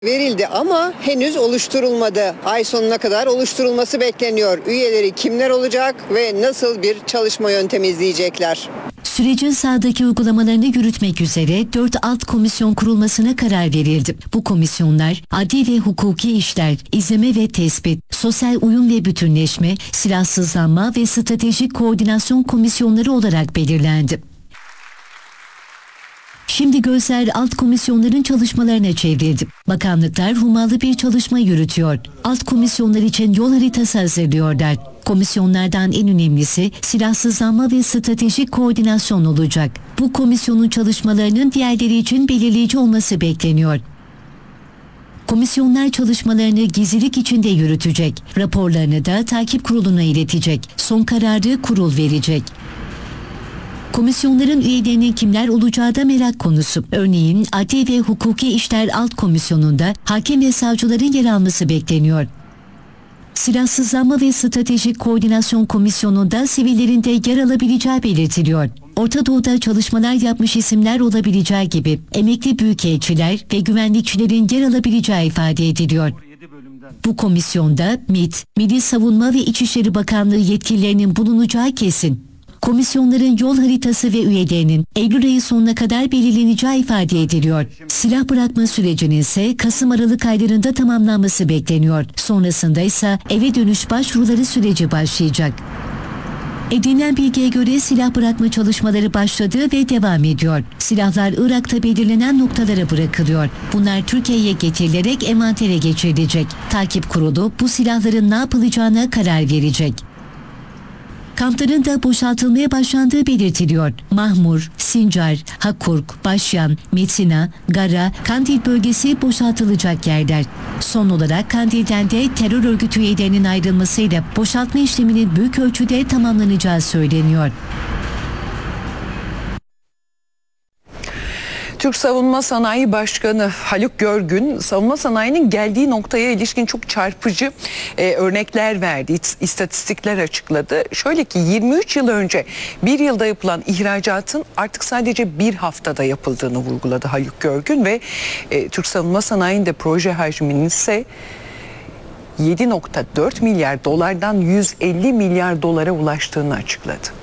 Verildi ama henüz oluşturulmadı. Ay sonuna kadar oluşturulması bekleniyor. Üyeleri kimler olacak ve nasıl bir çalışma yöntemi izleyecekler? Sürecin sahadaki uygulamalarını yürütmek üzere 4 alt komisyon kurulmasına karar verildi. Bu komisyonlar adli ve hukuki işler, izleme ve tespit, sosyal uyum ve bütünleşme, silahsızlanma ve stratejik koordinasyon komisyonları olarak belirlendi. Şimdi gözler alt komisyonların çalışmalarına çevrildi. Bakanlıklar hummalı bir çalışma yürütüyor. Alt komisyonlar için yol haritası hazırlıyorlar. Komisyonlardan en önemlisi silahsızlanma ve stratejik koordinasyon olacak. Bu komisyonun çalışmalarının diğerleri için belirleyici olması bekleniyor. Komisyonlar çalışmalarını gizlilik içinde yürütecek. Raporlarını da takip kuruluna iletecek. Son kararı kurul verecek. Komisyonların üyelerinin kimler olacağı da merak konusu. Örneğin Adli ve Hukuki İşler Alt Komisyonu'nda hakim ve savcıların yer alması bekleniyor. Silahsızlanma ve Stratejik Koordinasyon Komisyonu'nda sivillerin de yer alabileceği belirtiliyor. Orta Doğu'da çalışmalar yapmış isimler olabileceği gibi emekli büyükelçiler ve güvenlikçilerin yer alabileceği ifade ediliyor. Bu komisyonda MİT, Milli Savunma ve İçişleri Bakanlığı yetkililerinin bulunacağı kesin. Komisyonların yol haritası ve üyelerinin Eylül ayı sonuna kadar belirleneceği ifade ediliyor. Silah bırakma sürecinin ise Kasım-Aralık aylarında tamamlanması bekleniyor. Sonrasında ise eve dönüş başvuruları süreci başlayacak. Edinilen bilgiye göre silah bırakma çalışmaları başladı ve devam ediyor. Silahlar Irak'ta belirlenen noktalara bırakılıyor. Bunlar Türkiye'ye getirilerek envantere geçirilecek. Takip kurulu bu silahların ne yapılacağına karar verecek. Kampların da boşaltılmaya başlandığı belirtiliyor. Mahmur, Sincar, Hakurk, Başyan, Metina, Gara, Kandil bölgesi boşaltılacak yerler. Son olarak Kandil'den de terör örgütü üyelerinin ayrılmasıyla boşaltma işleminin büyük ölçüde tamamlanacağı söyleniyor. Türk Savunma Sanayi Başkanı Haluk Görgün, savunma sanayinin geldiği noktaya ilişkin çok çarpıcı örnekler verdi, istatistikler açıkladı. Şöyle ki 23 yıl önce bir yılda yapılan ihracatın artık sadece bir haftada yapıldığını vurguladı Haluk Görgün ve Türk Savunma Sanayi'nin de proje hacminin ise 7,4 milyar dolardan 150 milyar dolara ulaştığını açıkladı.